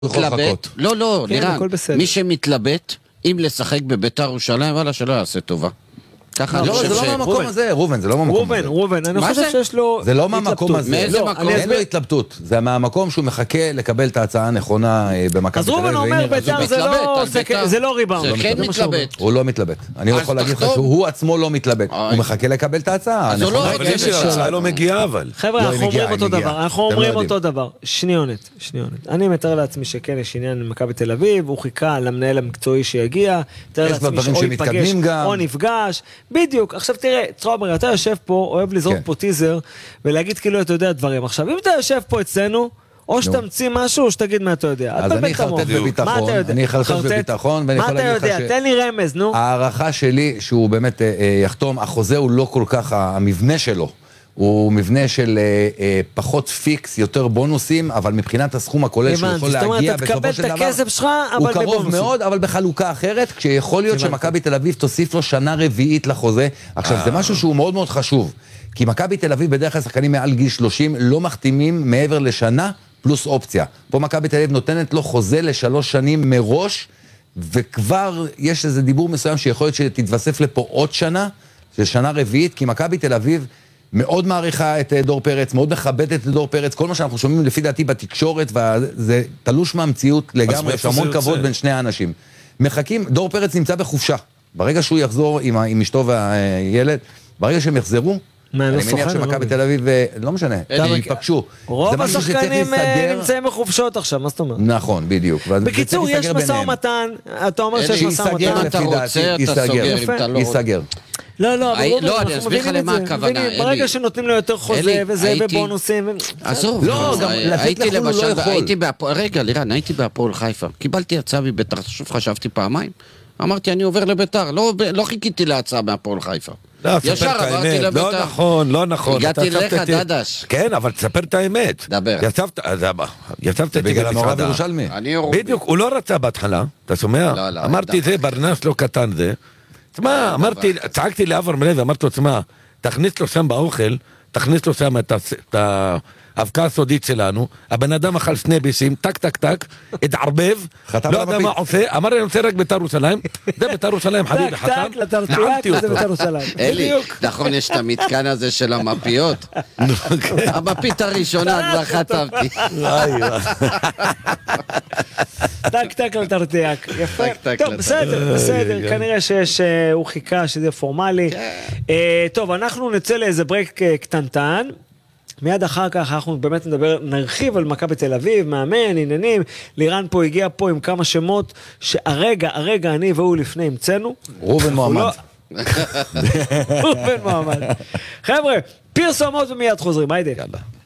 מתלבט, לא, לירן, מי שמתלבט, אם לשחק בביתר ירושלים, וואלה שלא יעשה טובה. לא, זה לא מהמקום הזה, רובן, זה לא מהמקום הזה. רובן, אני חושב שיש לו... זה לא מהמקום הזה. מאיזה מקום? אין לו התלבטות. זה מהמקום שהוא מחכה לקבל את ההצעה הנכונה במכבי תל אביב. אז רובן אומר, ביתר זה לא ריבאונד. זה כן מתלבט. הוא לא מתלבט. אני יכול להגיד לך שהוא עצמו לא מתלבט. הוא מחכה לקבל את ההצעה. אבל יש ההצעה לא מגיעה אבל. חבר'ה, אנחנו אומרים אותו דבר. שניונת. אני מתאר לעצמי שכן יש עניין למכבי תל אביב, הוא חיכה למנהל המקצועי שיגיע, מתאר לעצמי שאו ייפגש או נפגש. בדיוק, עכשיו תראה, צרובר, אתה יושב פה, אוהב לזרוק פה טיזר, ולהגיד כאילו אתה יודע דברים. עכשיו, אם אתה יושב פה אצלנו, או שתמציא משהו, או שתגיד מה אתה יודע. אז אני חרטט בביטחון, מה אתה יודע? תן לי רמז, נו. הערכה שלי, שהוא באמת יחתום, החוזה הוא לא כל כך, המבנה שלו, הוא מבנה של פחות פיקס, יותר בונוסים, אבל מבחינת הסכום הכולל שהוא יכול להגיע בסופו של דבר, הוא קרוב מאוד, אבל בחלוקה אחרת, כשיכול להיות שמכבי תל אביב תוסיף לו שנה רביעית לחוזה. עכשיו, זה משהו שהוא מאוד מאוד חשוב, כי מכבי תל אביב בדרך כלל שחקנים מעל גיל 30 לא מחתימים מעבר לשנה פלוס אופציה. פה מכבי תל אביב נותנת לו חוזה ל3 שנים מראש, וכבר יש איזה דיבור מסוים שיכול להיות שתתווסף לפה עוד שנה, זה שנה רביעית, כי מכבי תל אביב מאוד מעריכה את דור פרץ, מאוד מכבדת את דור פרץ, כל מה שאנחנו שומעים לפי דעתי בתקשורת, וזה תלוש מהמציאות לגמרי, יש המון כבוד בין שני האנשים. מחכים, דור פרץ נמצא בחופשה, ברגע שהוא יחזור עם אשתו והילד, ברגע שהם יחזרו, אני מניח שמכבי תל אביב, לא משנה, יתפגשו. רוב השחקנים נמצאים בחופשות עכשיו, מה זאת אומרת? נכון, בדיוק. בקיצור, יש משא ומתן, אתה אומר שיש משא ומתן. אם אתה רוצה, אתה סוגר, אם אתה לא רוצה. ייסגר. לא, אני אסביר לך למה הכוונה. ברגע שנותנים לו יותר חוזה וזה ובונוסים. עזוב, הייתי למשל, רגע לירן, הייתי בהפועל חיפה, קיבלתי הצעה מביתר, שוב חשבתי פעמיים, אמרתי אני עובר לביתר, לא חיכיתי להצעה מהפועל חיפה. ישר עברתי לביתר. לא נכון. הגעתי לך דדש. כן, אבל תספר את האמת. דבר. יצבת בגלל המעורב ירושלמי. בדיוק, הוא לא רצה בהתחלה, אתה שומע? אמרתי זה, ברנס לא קטן זה. תשמע, אמרתי, צעקתי לאבר מלא ואמרתי לו, תשמע, תכניס לו שם באוכל, תכניס לו שם את האבקה הסודית שלנו, הבן אדם אכל 2 ביסים, טק, התערבב, לא יודע מה עושה, אמר לי, אני רוצה רק ביתר ירושלים, זה ביתר ירושלים, חביבי, חתם, נעמתי אותו. אלי, נכון, יש את המתקן הזה של המפיות, המפית הראשונה כבר חטפתי. טק לתרטיאק, יפה. טוב, בסדר, כנראה שהוא חיכה שזה פורמלי. טוב, אנחנו נצא לאיזה ברייק קטנטן, מיד אחר כך אנחנו באמת נרחיב על מכבי תל אביב, מאמן, עניינים. לירן פה הגיע פה עם כמה שמות שהרגע אני והוא לפני המצאנו. רובן מועמד. חבר'ה, פרסומות ומיד חוזרים, היידה.